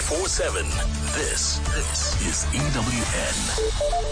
24/7. This is EWN.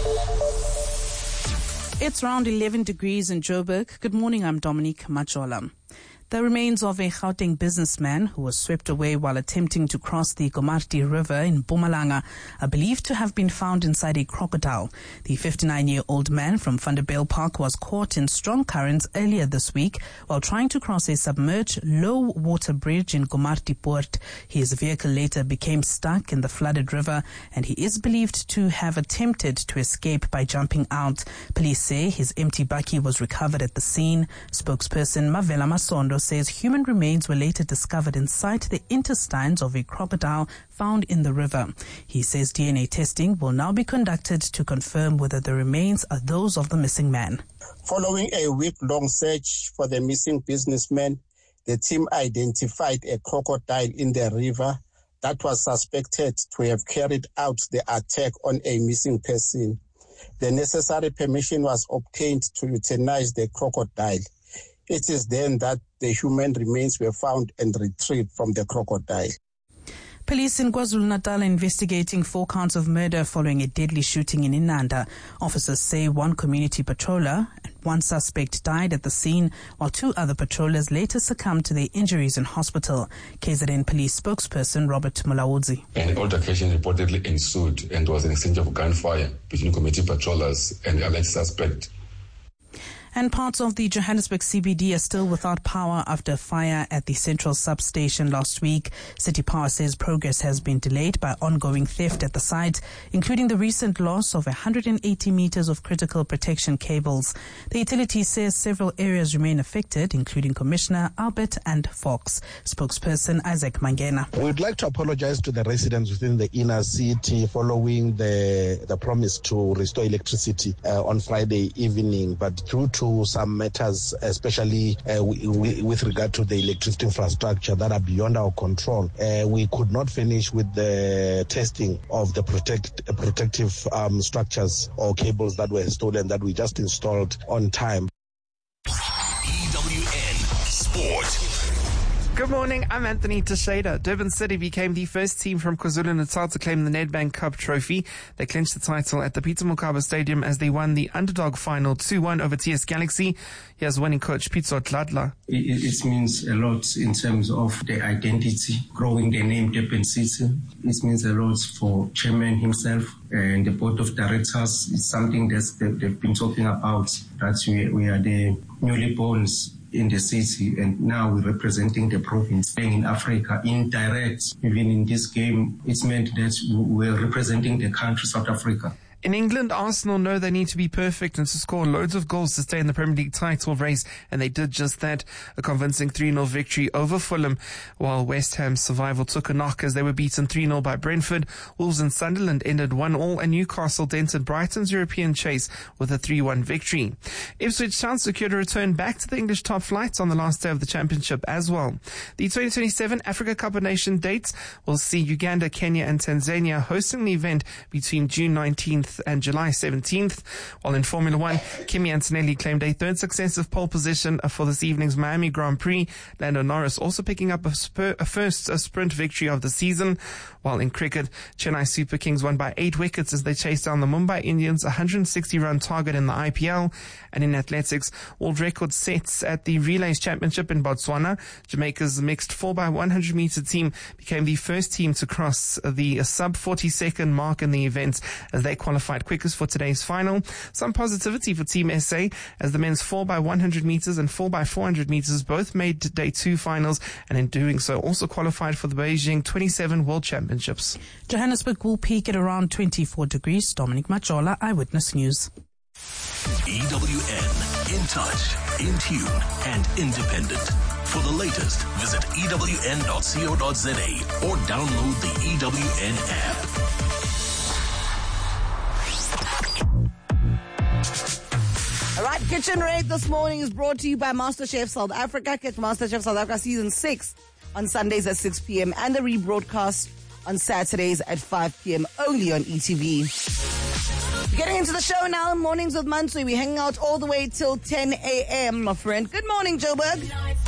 It's around 11 degrees in Joburg. Good morning, I'm Dominique Machola. The remains of a Gauteng businessman who was swept away while attempting to cross the Komati River in Mpumalanga are believed to have been found inside a crocodile. The 59-year-old man from Vanderbijl Park was caught in strong currents earlier this week while trying to cross a submerged low-water bridge in Komati Port. His vehicle later became stuck in the flooded river, and he is believed to have attempted to escape by jumping out. Police say his empty bakkie was recovered at the scene. Spokesperson Mavela Masondo says human remains were later discovered inside the intestines of a crocodile found in the river. He says DNA testing will now be conducted to confirm whether the remains are those of the missing man. Following a week-long search for the missing businessman, the team identified a crocodile in the river that was suspected to have carried out the attack on a missing person. The necessary permission was obtained to euthanize the crocodile. It is then that the human remains were found and retrieved from the crocodile. Police in KwaZulu-Natal are investigating 4 counts of murder following a deadly shooting in Inanda. Officers say 1 community patroller and 1 suspect died at the scene, while 2 other patrollers later succumbed to their injuries in hospital. KZN police spokesperson Robert Mulaudzi. An altercation reportedly ensued and there was an exchange of gunfire between community patrollers and the alleged suspect. And parts of the Johannesburg CBD are still without power after a fire at the central substation last week. City Power says progress has been delayed by ongoing theft at the site, including the recent loss of 180 meters of critical protection cables. The utility says several areas remain affected, including Commissioner Albert and Fox. Spokesperson Isaac Mangena. We would like to apologize to the residents within the inner city following the promise to restore electricity on Friday evening, but due to some matters, especially with regard to the electricity infrastructure that are beyond our control, we could not finish with the testing of the protective structures or cables that were stolen that we just installed on time. EWN Sport. Good morning, I'm Anthony Teixeira. Durban City became the first team from KwaZulu-Natal to claim the Nedbank Cup trophy. They clinched the title at the Peter Mokaba Stadium as they won the underdog final 2-1 over TS Galaxy. Here's winning coach Pitso Tladla. It means a lot in terms of the identity, growing the name Durban City. It means a lot for chairman himself and the board of directors. It's something that they've been talking about, that we are the newly born in the city, and now we're representing the province, playing in Africa, indirect. Even in this game, it's meant that we're representing the country, South Africa. In England, Arsenal know they need to be perfect and to score loads of goals to stay in the Premier League title race, and they did just that. A convincing 3-0 victory over Fulham, while West Ham's survival took a knock as they were beaten 3-0 by Brentford. Wolves and Sunderland ended 1-1, and Newcastle dented Brighton's European chase with a 3-1 victory. Ipswich Town secured a return back to the English top flight on the last day of the championship as well. The 2027 Africa Cup of Nations dates will see Uganda, Kenya and Tanzania hosting the event between June 19th and July 17th. While in Formula One, Kimi Antonelli claimed a 3rd successive pole position for this evening's Miami Grand Prix. Lando Norris also picking up a first sprint victory of the season. While in cricket, Chennai Super Kings won by 8 wickets as they chased down the Mumbai Indians' 160-run target in the IPL. And in athletics, world record sets at the Relays Championship in Botswana. Jamaica's mixed 4x100 meter team became the first team to cross the sub 40-second mark in the event as they qualified quickest for today's final. Some positivity for Team SA as the men's 4x100 meters and 4x400 meters both made day 2 finals, and in doing so also qualified for the Beijing 27 World Championships. Johannesburg will peak at around 24 degrees. Dominic Machola, Eyewitness News. EWN, in touch, in tune, and independent. For the latest, visit ewn.co.za or download the EWN app. All right, Kitchen Raid this morning is brought to you by MasterChef South Africa. Catch MasterChef South Africa Season 6 on Sundays at 6 p.m. and the rebroadcast on Saturdays at 5 p.m. only on ETV. Getting into the show now, Mornings with Mansui. We're hanging out all the way till 10 a.m., my friend. Good morning, Joburg.